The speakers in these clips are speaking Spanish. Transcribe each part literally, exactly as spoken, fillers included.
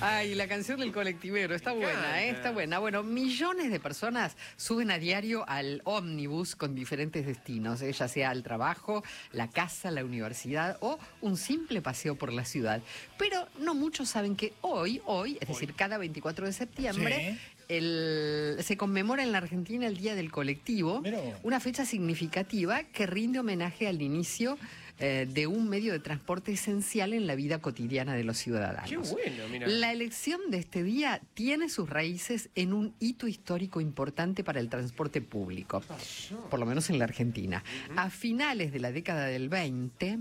Ay, la canción del colectivero, está buena, ¿eh? Está buena. Bueno, millones de personas suben a diario al ómnibus con diferentes destinos, ¿eh? Ya sea al trabajo, la casa, la universidad o un simple paseo por la ciudad. Pero no muchos saben que hoy, hoy, es decir, cada veinticuatro de septiembre... Sí. El, se conmemora en la Argentina el Día del Colectivo, una fecha significativa que rinde homenaje al inicio eh, de un medio de transporte esencial en la vida cotidiana de los ciudadanos. Qué bueno, mira. La elección de este día tiene sus raíces en un hito histórico importante para el transporte público, por lo menos en la Argentina. Uh-huh. A finales de la década del veinte...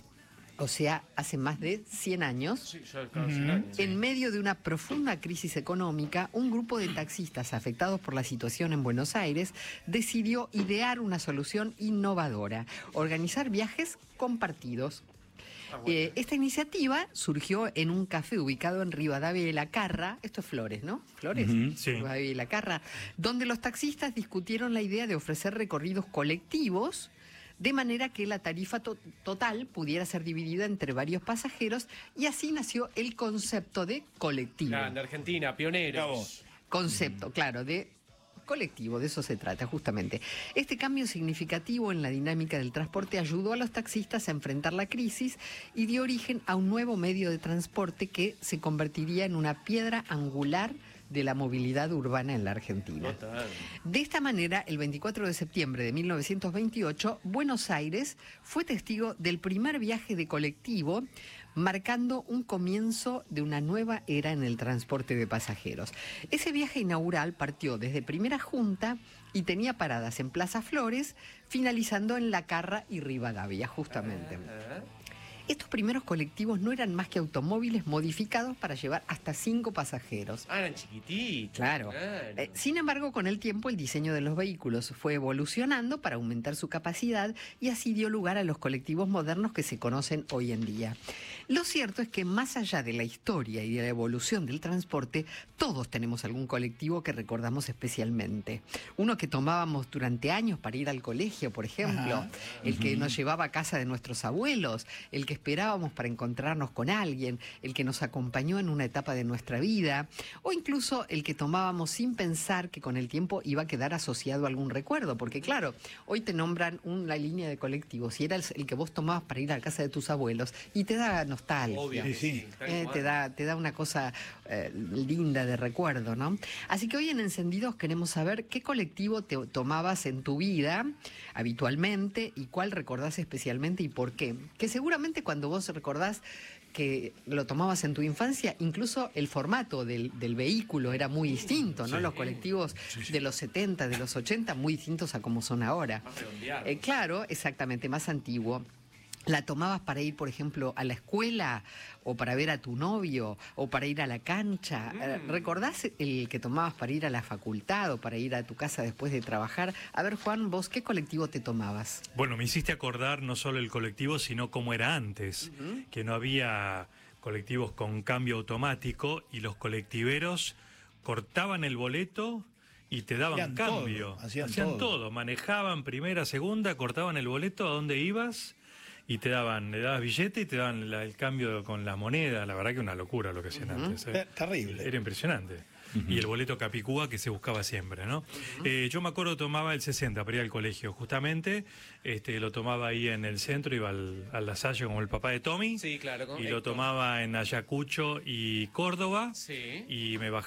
O sea, hace más de cien años, sí, ya claro, cien años sí. En medio de una profunda crisis económica, un grupo de taxistas afectados por la situación en Buenos Aires decidió idear una solución innovadora: organizar viajes compartidos. Ah, bueno. eh, esta iniciativa surgió en un café ubicado en Rivadavia y La Carra, esto es Flores, ¿no? Flores, uh-huh, sí. Rivadavia y La Carra, donde los taxistas discutieron la idea de ofrecer recorridos colectivos, de manera que la tarifa to- total pudiera ser dividida entre varios pasajeros, y así nació el concepto de colectivo. Ah, en Argentina, pioneros. Concepto, claro, de colectivo, de eso se trata justamente. Este cambio significativo en la dinámica del transporte ayudó a los taxistas a enfrentar la crisis y dio origen a un nuevo medio de transporte que se convertiría en una piedra angular de la movilidad urbana en la Argentina. Total. De esta manera, el veinticuatro de septiembre de mil novecientos veintiocho, Buenos Aires fue testigo del primer viaje de colectivo, marcando un comienzo de una nueva era en el transporte de pasajeros. Ese viaje inaugural partió desde Primera Junta y tenía paradas en Plaza Flores, finalizando en La Carra y Rivadavia, justamente. Uh-huh. Estos primeros colectivos no eran más que automóviles modificados para llevar hasta cinco pasajeros. Ah, eran chiquititos. Claro. claro. Eh, sin embargo, con el tiempo el diseño de los vehículos fue evolucionando para aumentar su capacidad y así dio lugar a los colectivos modernos que se conocen hoy en día. Lo cierto es que más allá de la historia y de la evolución del transporte, todos tenemos algún colectivo que recordamos especialmente. Uno que tomábamos durante años para ir al colegio, por ejemplo, Ajá. el que uh-huh. nos llevaba a casa de nuestros abuelos, el que esperábamos para encontrarnos con alguien, el que nos acompañó en una etapa de nuestra vida, o incluso el que tomábamos sin pensar que con el tiempo iba a quedar asociado a algún recuerdo, porque claro, hoy te nombran una línea de colectivos y era el, el que vos tomabas para ir a la casa de tus abuelos y te da nostalgia. Obvio, sí, sí. Eh, te da, te da una cosa eh, linda de recuerdo, ¿no? Así que hoy en Encendidos queremos saber qué colectivo te tomabas en tu vida habitualmente y cuál recordás especialmente y por qué. Que seguramente cuando vos recordás que lo tomabas en tu infancia, incluso el formato del, del vehículo era muy distinto, ¿no? Sí. Los colectivos sí, sí. de los setenta, de los ochenta, muy distintos a como son ahora. Eh, claro, exactamente, más antiguo. ¿La tomabas para ir, por ejemplo, a la escuela o para ver a tu novio o para ir a la cancha? Mm. ¿Recordás el que tomabas para ir a la facultad o para ir a tu casa después de trabajar? A ver, Juan, ¿vos qué colectivo te tomabas? Bueno, me hiciste acordar no solo el colectivo, sino cómo era antes, uh-huh. que no había colectivos con cambio automático y los colectiveros cortaban el boleto y te daban hacían cambio. Todo, hacían hacían todo. todo, manejaban primera, segunda, cortaban el boleto a dónde ibas y te daban, le dabas billete y te daban la, el cambio con la moneda. La verdad que una locura lo que hacían uh-huh. antes. ¿eh? Terrible. Era impresionante. Uh-huh. Y el boleto Capicúa que se buscaba siempre, ¿no? Uh-huh. Eh, yo me acuerdo tomaba el sesenta para ir al colegio, justamente. Este, lo tomaba ahí en el centro, iba al, al Lasalle como el papá de Tommy. Sí, claro. Y Héctor. Lo tomaba en Ayacucho y Córdoba. Sí. Y me bajaba